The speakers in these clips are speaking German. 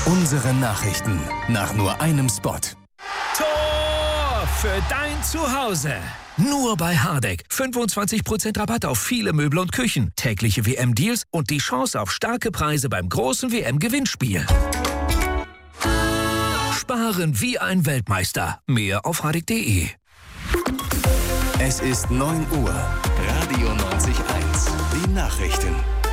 Unsere Nachrichten nach nur einem Spot. Tor für dein Zuhause. Nur bei Hardegg. 25% Rabatt auf viele Möbel und Küchen. Tägliche WM-Deals und die Chance auf starke Preise beim großen WM-Gewinnspiel. Sparen wie ein Weltmeister. Mehr auf hardegg.de. Es ist 9 Uhr. Radio 90.1. Die Nachrichten.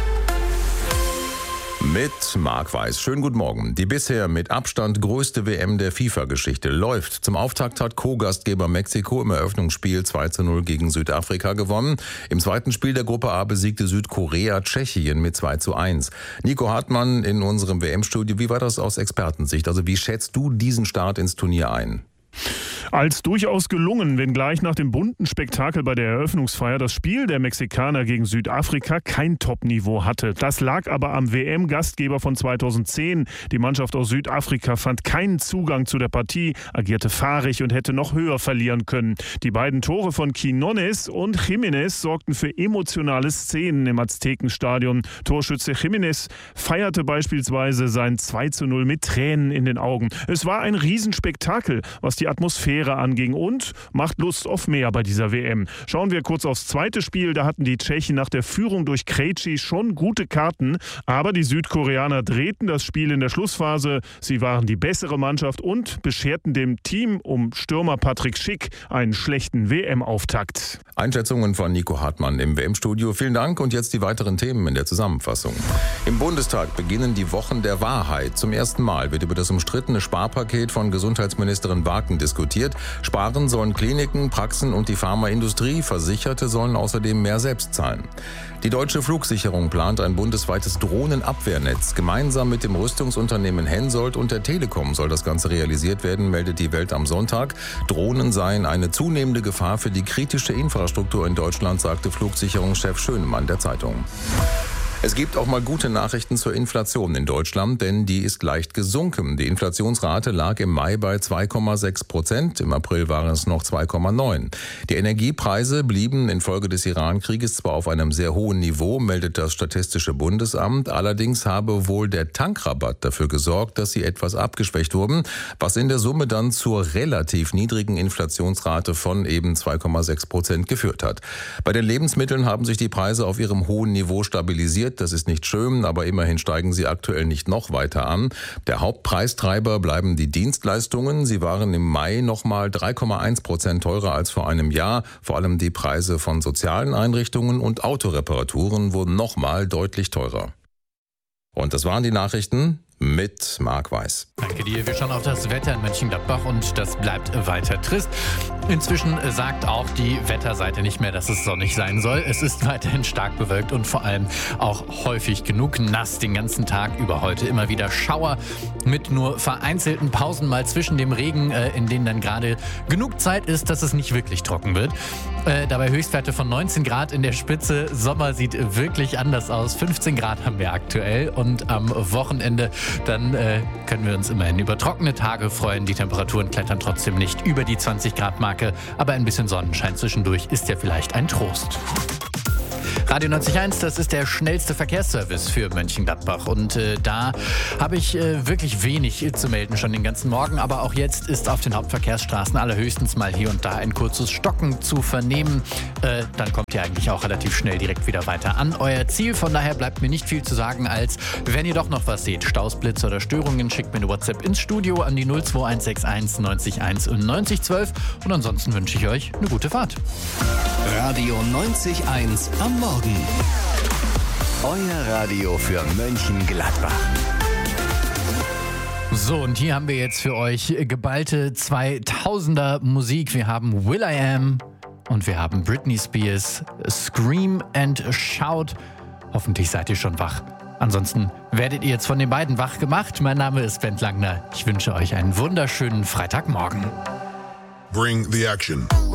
Mit Marc Weiß. Schönen guten Morgen. Die bisher mit Abstand größte WM der FIFA-Geschichte läuft. Zum Auftakt hat Co-Gastgeber Mexiko im Eröffnungsspiel 2:0 gegen Südafrika gewonnen. Im zweiten Spiel der Gruppe A besiegte Südkorea Tschechien mit 2:1. Nico Hartmann in unserem WM-Studio. Wie war das aus Expertensicht? Also wie schätzt du diesen Start ins Turnier ein? Als durchaus gelungen, wenngleich nach dem bunten Spektakel bei der Eröffnungsfeier das Spiel der Mexikaner gegen Südafrika kein Top-Niveau hatte. Das lag aber am WM-Gastgeber von 2010. Die Mannschaft aus Südafrika fand keinen Zugang zu der Partie, agierte fahrig und hätte noch höher verlieren können. Die beiden Tore von Quiñones und Jiménez sorgten für emotionale Szenen im Aztekenstadion. Torschütze Jiménez feierte beispielsweise sein 2:0 mit Tränen in den Augen. Es war ein Riesenspektakel, was die Atmosphäre anging und macht Lust auf mehr bei dieser WM. Schauen wir kurz aufs zweite Spiel. Da hatten die Tschechen nach der Führung durch Krejci schon gute Karten, aber die Südkoreaner drehten das Spiel in der Schlussphase. Sie waren die bessere Mannschaft und bescherten dem Team um Stürmer Patrick Schick einen schlechten WM-Auftakt. Einschätzungen von Nico Hartmann im WM-Studio. Vielen Dank und jetzt die weiteren Themen in der Zusammenfassung. Im Bundestag beginnen die Wochen der Wahrheit. Zum ersten Mal wird über das umstrittene Sparpaket von Gesundheitsministerin Wagen diskutiert. Sparen sollen Kliniken, Praxen und die Pharmaindustrie. Versicherte sollen außerdem mehr selbst zahlen. Die Deutsche Flugsicherung plant ein bundesweites Drohnenabwehrnetz. Gemeinsam mit dem Rüstungsunternehmen Hensoldt und der Telekom soll das Ganze realisiert werden, meldet die Welt am Sonntag. Drohnen seien eine zunehmende Gefahr für die kritische Infrastruktur in Deutschland, sagte Flugsicherungschef Schönemann der Zeitung. Es gibt auch mal gute Nachrichten zur Inflation in Deutschland, denn die ist leicht gesunken. Die Inflationsrate lag im Mai bei 2,6%, im April waren es noch 2,9%. Die Energiepreise blieben infolge des Iran-Krieges zwar auf einem sehr hohen Niveau, meldet das Statistische Bundesamt, allerdings habe wohl der Tankrabatt dafür gesorgt, dass sie etwas abgeschwächt wurden, was in der Summe dann zur relativ niedrigen Inflationsrate von eben 2,6% geführt hat. Bei den Lebensmitteln haben sich die Preise auf ihrem hohen Niveau stabilisiert. Das ist nicht schön, aber immerhin steigen sie aktuell nicht noch weiter an. Der Hauptpreistreiber bleiben die Dienstleistungen. Sie waren im Mai nochmal 3,1% teurer als vor einem Jahr. Vor allem die Preise von sozialen Einrichtungen und Autoreparaturen wurden nochmal deutlich teurer. Und das waren die Nachrichten mit Marc Weiß. Danke dir. Wir schauen auf das Wetter in Mönchengladbach und das bleibt weiter trist. Inzwischen sagt auch die Wetterseite nicht mehr, dass es sonnig sein soll. Es ist weiterhin stark bewölkt und vor allem auch häufig genug nass den ganzen Tag über heute. Immer wieder Schauer mit nur vereinzelten Pausen mal zwischen dem Regen, in denen dann gerade genug Zeit ist, dass es nicht wirklich trocken wird. Dabei Höchstwerte von 19 Grad in der Spitze. Sommer sieht wirklich anders aus. 15 Grad haben wir aktuell und am Wochenende dann können wir uns immerhin über trockene Tage freuen. Die Temperaturen klettern trotzdem nicht über die 20-Grad-Marke, aber ein bisschen Sonnenschein zwischendurch ist ja vielleicht ein Trost. Radio 90.1, das ist der schnellste Verkehrsservice für Mönchengladbach und da habe ich wirklich wenig zu melden schon den ganzen Morgen, aber auch jetzt ist auf den Hauptverkehrsstraßen allerhöchstens mal hier und da ein kurzes Stocken zu vernehmen. Dann kommt ihr eigentlich auch relativ schnell direkt wieder weiter an euer Ziel, von daher bleibt mir nicht viel zu sagen, als wenn ihr doch noch was seht, Staus, Blitze oder Störungen, schickt mir eine WhatsApp ins Studio an die 02161 90 1 und 90 12 und ansonsten wünsche ich euch eine gute Fahrt. Radio 90.1 am Morgen. Euer Radio für Mönchengladbach. So, und hier haben wir jetzt für euch geballte 2000er Musik. Wir haben will.i.am und wir haben Britney Spears, Scream and Shout. Hoffentlich seid ihr schon wach. Ansonsten werdet ihr jetzt von den beiden wach gemacht. Mein Name ist Bent Langner. Ich wünsche euch einen wunderschönen Freitagmorgen. Bring the action.